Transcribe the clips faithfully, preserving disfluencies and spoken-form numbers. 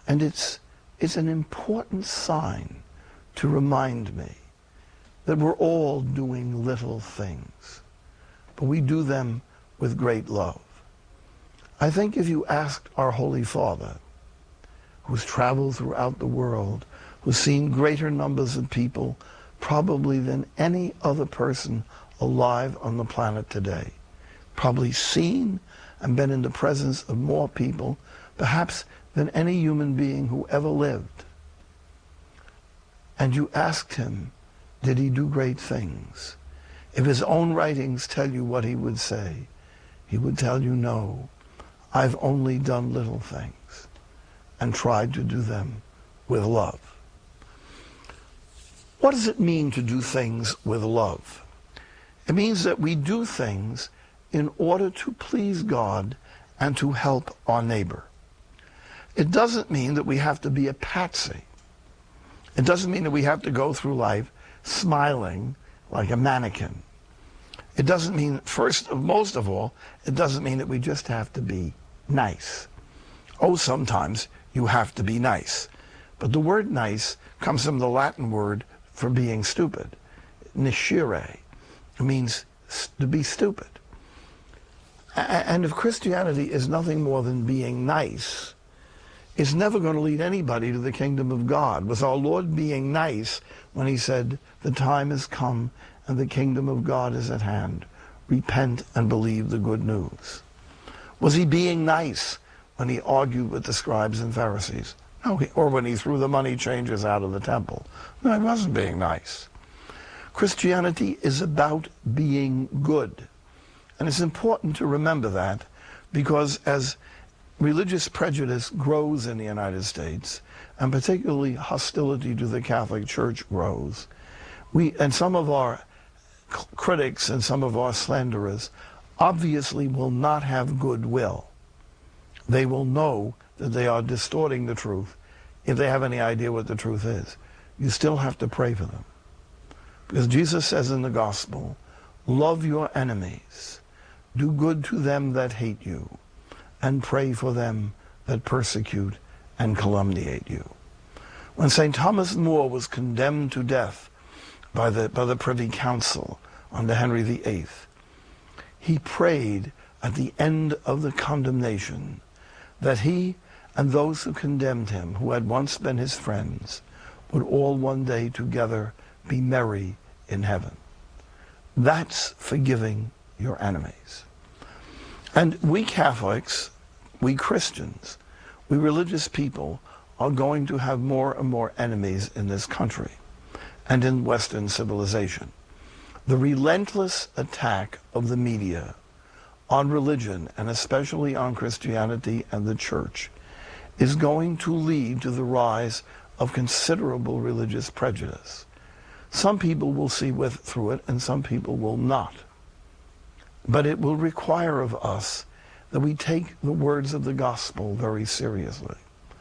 And it's, it's an important sign to remind me that we're all doing little things, but we do them with great love. I think if you asked our Holy Father, who's traveled throughout the world, who's seen greater numbers of people probably than any other person alive on the planet today, probably seen and been in the presence of more people, perhaps than any human being who ever lived. And you asked him, did he do great things? If his own writings tell you what he would say, he would tell you, no, I've only done little things and tried to do them with love. What does it mean to do things with love? It means that we do things in order to please God and to help our neighbor. It doesn't mean that we have to be a patsy. It doesn't mean that we have to go through life smiling like a mannequin. It doesn't mean, first of most of all, it doesn't mean that we just have to be nice. Oh, sometimes you have to be nice. But the word nice comes from the Latin word for being stupid. Niscere. It means to be stupid. And if Christianity is nothing more than being nice, it's never going to lead anybody to the kingdom of God. Was our Lord being nice when he said, the time has come and the kingdom of God is at hand? Repent and believe the good news. Was he being nice when he argued with the scribes and Pharisees? No, he, or when he threw the money changers out of the temple. No, he wasn't being nice. Christianity is about being good. And it's important to remember that, because as religious prejudice grows in the United States, and particularly hostility to the Catholic Church grows, we, and some of our critics and some of our slanderers obviously will not have goodwill. They will know that they are distorting the truth if they have any idea what the truth is. You still have to pray for them. Because Jesus says in the gospel, love your enemies, do good to them that hate you, and pray for them that persecute and calumniate you. When Saint Thomas More was condemned to death by the, by the Privy Council under Henry the Eighth, he prayed at the end of the condemnation that he and those who condemned him, who had once been his friends, would all one day together be merry in heaven. That's forgiving your enemies. And we Catholics, we Christians, we religious people are going to have more and more enemies in this country and in Western civilization. The relentless attack of the media on religion, and especially on Christianity and the church, is going to lead to the rise of considerable religious prejudice. Some people will see with, through it, and some people will not. But it will require of us that we take the words of the gospel very seriously.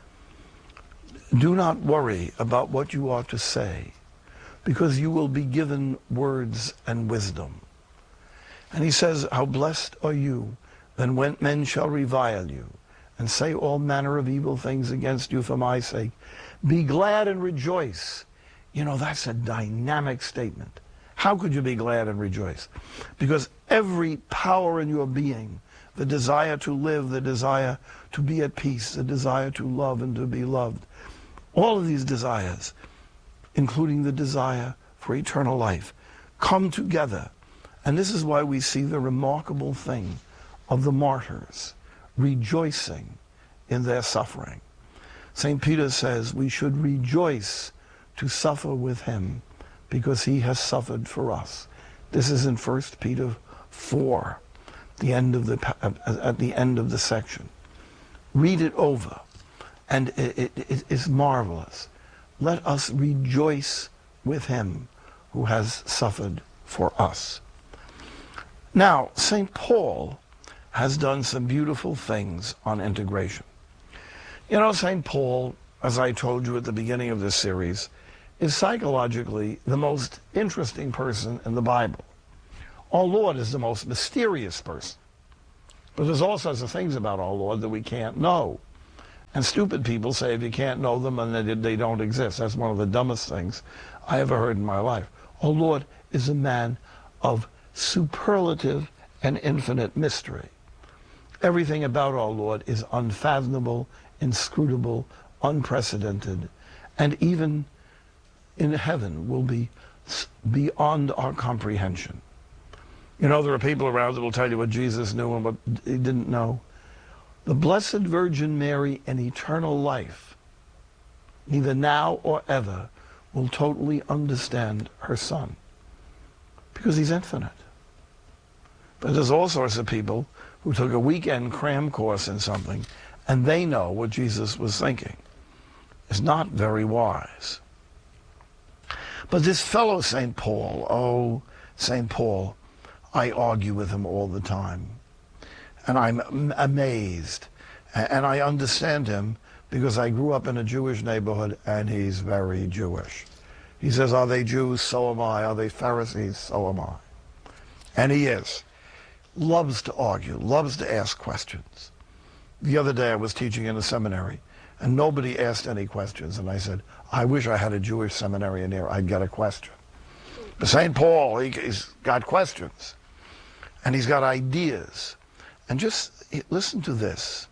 Do not worry about what you ought to say, because you will be given words and wisdom. And he says, how blessed are you then when men shall revile you and say all manner of evil things against you for my sake. Be glad and rejoice. You know, that's a dynamic statement. How could you be glad and rejoice? Because every power in your being, the desire to live, the desire to be at peace, the desire to love and to be loved, all of these desires, including the desire for eternal life, come together. And this is why we see the remarkable thing of the martyrs rejoicing in their suffering. Saint Peter says we should rejoice to suffer with him because he has suffered for us. This is in First Peter four, the end of the, at the end of the section. Read it over, and it, it, it is marvelous. Let us rejoice with him who has suffered for us. Now, Saint Paul has done some beautiful things on integration. You know, Saint Paul, as I told you at the beginning of this series, is psychologically the most interesting person in the Bible. Our Lord is the most mysterious person. But there's all sorts of things about our Lord that we can't know. And stupid people say if you can't know them, and they, they don't exist. That's one of the dumbest things I ever heard in my life. Our Lord is a man of superlative and infinite mystery. Everything about our Lord is unfathomable, inscrutable, unprecedented, and even in heaven will be beyond our comprehension. You know, there are people around that will tell you what Jesus knew and what he didn't know. The Blessed Virgin Mary in eternal life, neither now or ever, will totally understand her Son, because he's infinite. But there's all sorts of people who took a weekend cram course in something, and they know what Jesus was thinking. It's not very wise. But this fellow Saint Paul, oh, Saint Paul, I argue with him all the time. And I'm amazed. And I understand him because I grew up in a Jewish neighborhood, and he's very Jewish. He says, are they Jews? So am I. Are they Pharisees? So am I. And he is. Loves to argue, loves to ask questions. The other day I was teaching in a seminary, and nobody asked any questions. And I said, I wish I had a Jewish seminarian here. I'd get a question. But Saint Paul, he, he's got questions. And he's got ideas. And just listen to this.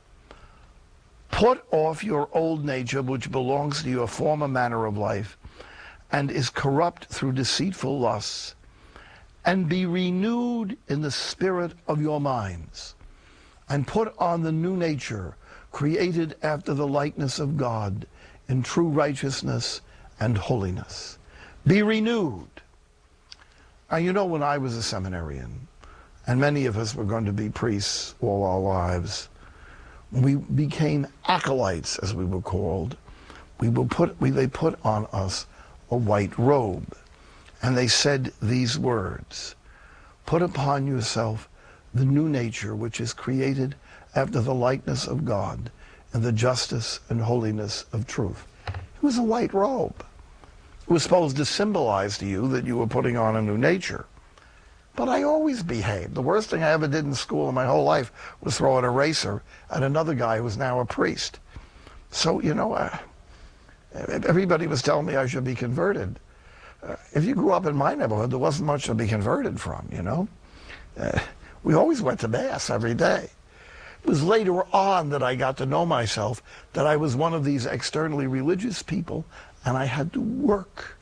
Put off your old nature, which belongs to your former manner of life, and is corrupt through deceitful lusts, and be renewed in the spirit of your minds, and put on the new nature, created after the likeness of God, in true righteousness and holiness. Be renewed. Now, you know, when I was a seminarian, and many of us were going to be priests all our lives, when we became acolytes, as we were called, we will put, we, they put on us a white robe. And they said these words, put upon yourself the new nature which is created after the likeness of God and the justice and holiness of truth. It was a white robe. It was supposed to symbolize to you that you were putting on a new nature. But I always behaved. The worst thing I ever did in school in my whole life was throw an eraser at another guy who was now a priest. So, you know, uh, everybody was telling me I should be converted. Uh, if you grew up in my neighborhood, there wasn't much to be converted from, you know. Uh, we always went to Mass every day. It was later on that I got to know myself, that I was one of these externally religious people, and I had to work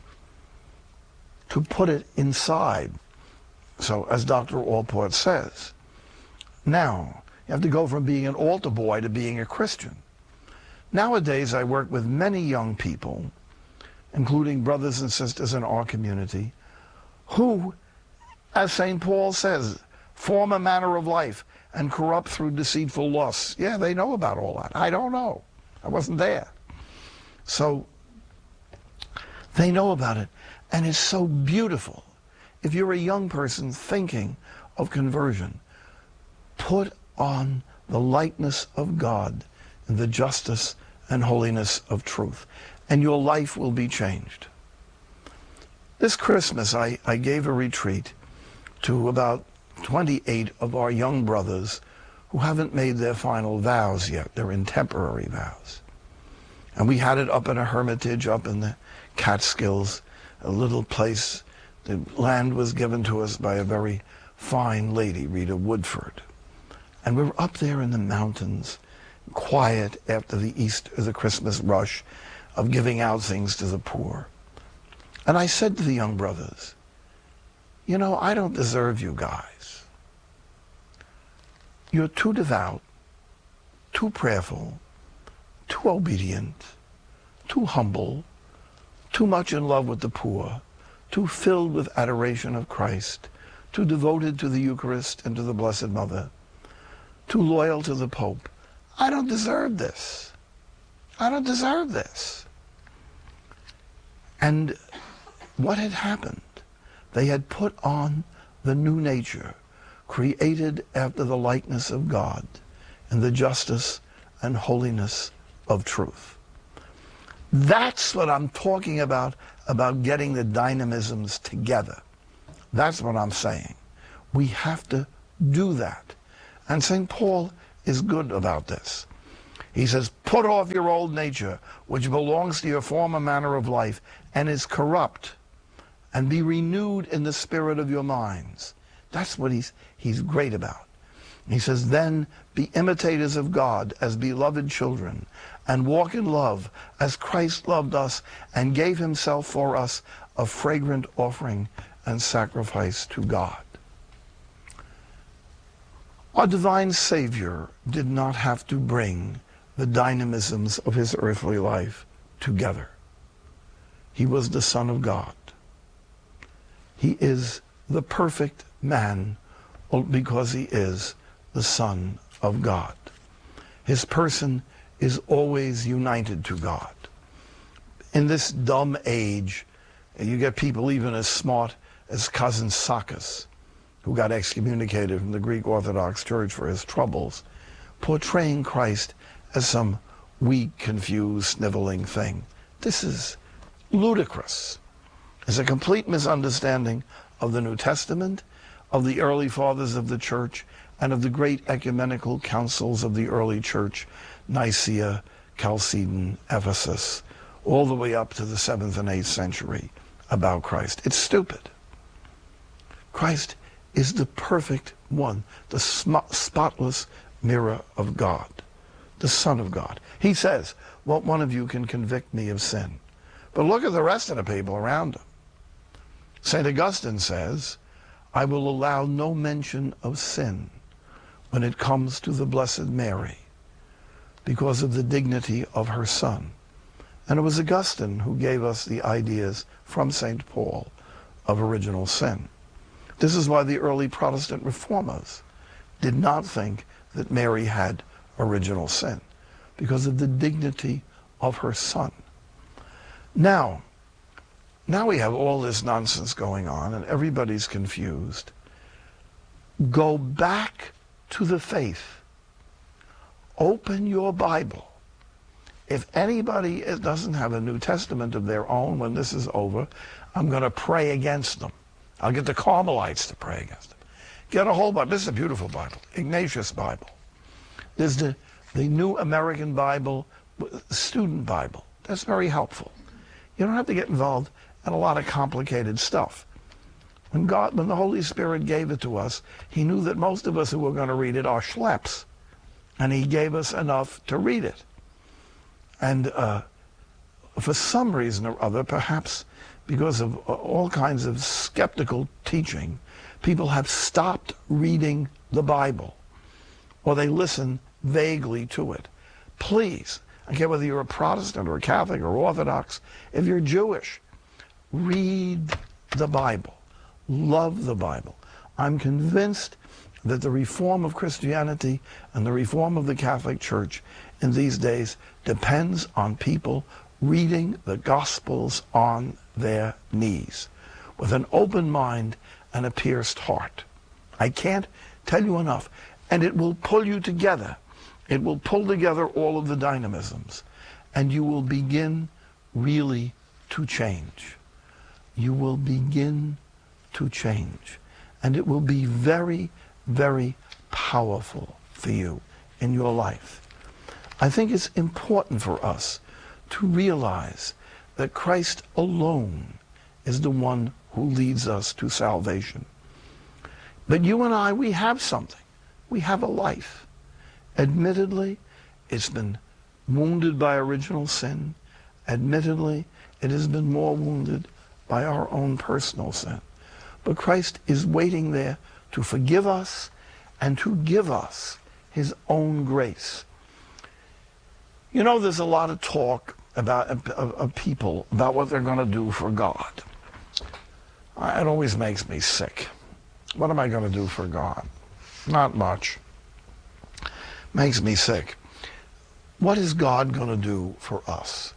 to put it inside. So, as Doctor Allport says, now, you have to go from being an altar boy to being a Christian. Nowadays, I work with many young people, including brothers and sisters in our community, who, as Saint Paul says, form a manner of life and corrupt through deceitful lusts. Yeah, they know about all that. I don't know. I wasn't there. So, they know about it, and it's so beautiful. If you're a young person thinking of conversion, put on the likeness of God and the justice and holiness of truth, and your life will be changed. This Christmas, I, I gave a retreat to about twenty-eight of our young brothers who haven't made their final vows yet. They're in temporary vows. And we had it up in a hermitage up in the Catskills, a little place. The land was given to us by a very fine lady, Rita Woodford. And we were up there in the mountains, quiet after the Easter, the Christmas rush of giving out things to the poor. And I said to the young brothers, you know, I don't deserve you guys. You're too devout, too prayerful, too obedient, too humble, too much in love with the poor, too filled with adoration of Christ, too devoted to the Eucharist and to the Blessed Mother, too loyal to the Pope. I don't deserve this. I don't deserve this. And what had happened? They had put on the new nature, created after the likeness of God and the justice and holiness of truth. That's what I'm talking about, about getting the dynamisms together. That's what I'm saying. We have to do that. And Saint Paul is good about this. He says, put off your old nature, which belongs to your former manner of life, and is corrupt, and be renewed in the spirit of your minds. That's what he's, he's great about. He says, then be imitators of God as beloved children, and walk in love as Christ loved us and gave himself for us a fragrant offering and sacrifice to God. Our divine Savior did not have to bring the dynamisms of his earthly life together. He was the Son of God. He is the perfect man because he is the Son of God. His person is always united to God. In this dumb age, you get people even as smart as Cousin Sakis, who got excommunicated from the Greek Orthodox Church for his troubles, portraying Christ as some weak, confused, sniveling thing. This is ludicrous. It's a complete misunderstanding of the New Testament, of the early fathers of the church, and of the great ecumenical councils of the early church, Nicaea, Chalcedon, Ephesus, all the way up to the seventh and eighth century about Christ. It's stupid. Christ is the perfect one, the spotless mirror of God, the Son of God. He says, what one of you can convict me of sin? But look at the rest of the people around him. Saint Augustine says, I will allow no mention of sin when it comes to the Blessed Mary because of the dignity of her Son. And it was Augustine who gave us the ideas from Saint Paul of original sin. This is why the early Protestant reformers did not think that Mary had original sin, because of the dignity of her Son. Now, now we have all this nonsense going on and everybody's confused. Go back to the faith. Open your Bible. If anybody doesn't have a New Testament of their own when this is over, I'm going to pray against them. I'll get the Carmelites to pray against them. Get a whole Bible. This is a beautiful Bible, Ignatius Bible. There's the, the New American Bible, Student Bible. That's very helpful. You don't have to get involved in a lot of complicated stuff. When God, when the Holy Spirit gave it to us, he knew that most of us who were going to read it are schleps. And he gave us enough to read it. And uh, for some reason or other, perhaps because of all kinds of skeptical teaching, people have stopped reading the Bible, or they listen vaguely to it. Please, I don't care whether you're a Protestant or a Catholic or Orthodox, if you're Jewish, read the Bible. Love the Bible. I'm convinced that the reform of Christianity and the reform of the Catholic Church in these days depends on people reading the Gospels on their knees with an open mind and a pierced heart. I can't tell you enough. And it will pull you together. It will pull together all of the dynamisms. And you will begin really to change. You will begin to change. And it will be very, very powerful for you in your life. I think it's important for us to realize that Christ alone is the one who leads us to salvation. But you and I, we have something. We have a life. Admittedly, it's been wounded by original sin. Admittedly, it has been more wounded by our own personal sin. But Christ is waiting there to forgive us and to give us his own grace. You know, there's a lot of talk about of, of people about what they're going to do for God. It always makes me sick. What am I going to do for God? Not much. Makes me sick. What is God going to do for us?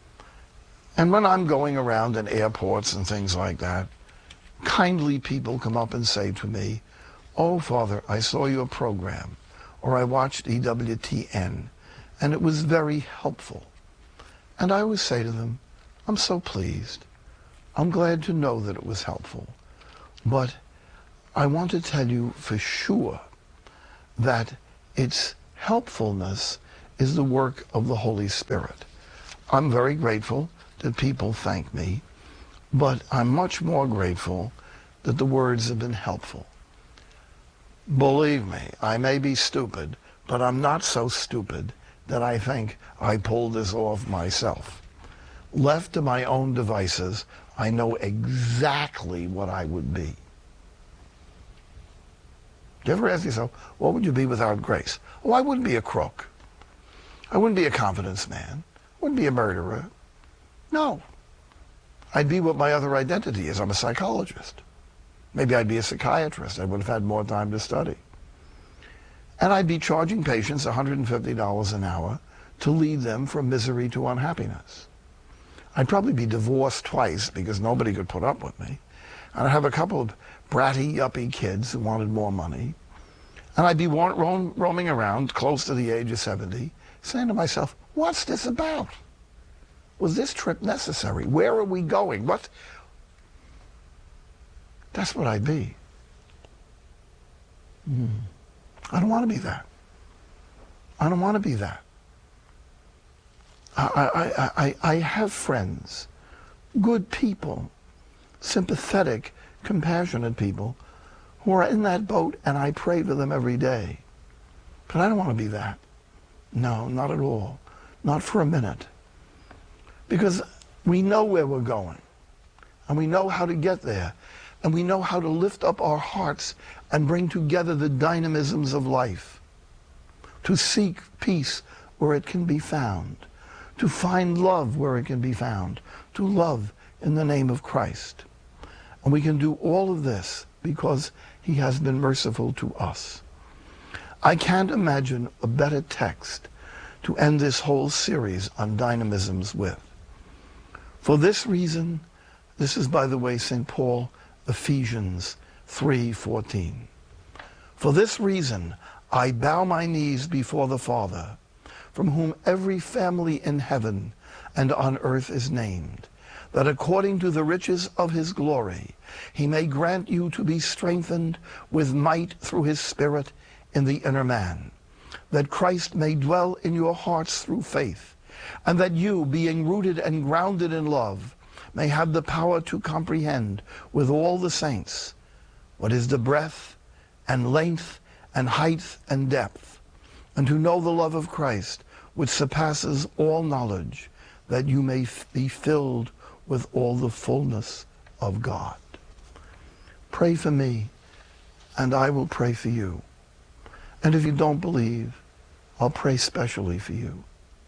And when I'm going around in airports and things like that, kindly people come up and say to me, oh, Father, I saw your program, or I watched E W T N, and it was very helpful. And I always say to them, I'm so pleased. I'm glad to know that it was helpful. But I want to tell you for sure that its helpfulness is the work of the Holy Spirit. I'm very grateful that people thank me, but I'm much more grateful that the words have been helpful. Believe me, I may be stupid, but I'm not so stupid that I think I pulled this off myself. Left to my own devices, I know exactly what I would be. Do you ever ask yourself, what would you be without grace? Oh, I wouldn't be a crook. I wouldn't be a confidence man. I wouldn't be a murderer. No. I'd be what my other identity is. I'm a psychologist. Maybe I'd be a psychiatrist. I would have had more time to study. And I'd be charging patients one hundred fifty dollars an hour to lead them from misery to unhappiness. I'd probably be divorced twice because nobody could put up with me. And I'd have a couple of bratty, yuppie kids who wanted more money. And I'd be roam, roaming around close to the age of seventy, saying to myself, what's this about? Was this trip necessary? Where are we going? What? That's what I'd be. Mm. I don't want to be that. I don't want to be that. I, I, I, I have friends, good people, sympathetic, compassionate people who are in that boat, and I pray for them every day. But I don't want to be that. No, not at all. Not for a minute. Because we know where we're going, and we know how to get there, and we know how to lift up our hearts and bring together the dynamisms of life, to seek peace where it can be found, to find love where it can be found, to love in the name of Christ. And we can do all of this because he has been merciful to us. I can't imagine a better text to end this whole series on dynamisms with. For this reason, this is, by the way, Saint Paul, Ephesians three fourteen. For this reason, I bow my knees before the Father, from whom every family in heaven and on earth is named, that according to the riches of his glory, he may grant you to be strengthened with might through his Spirit in the inner man, that Christ may dwell in your hearts through faith, and that you, being rooted and grounded in love, may have the power to comprehend with all the saints what is the breadth and length and height and depth, and to know the love of Christ, which surpasses all knowledge, that you may be filled with all the fullness of God. Pray for me, and I will pray for you. And if you don't believe, I'll pray specially for you.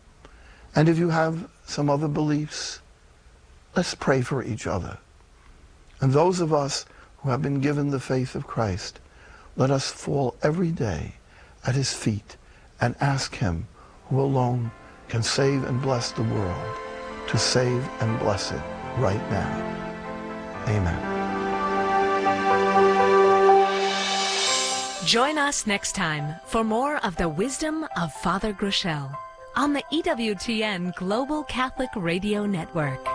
And if you have some other beliefs, let's pray for each other. And those of us who have been given the faith of Christ, let us fall every day at his feet and ask him, who alone can save and bless the world, to save and bless it right now. Amen. Join us next time for more of the wisdom of Father Groeschel on the E W T N Global Catholic Radio Network.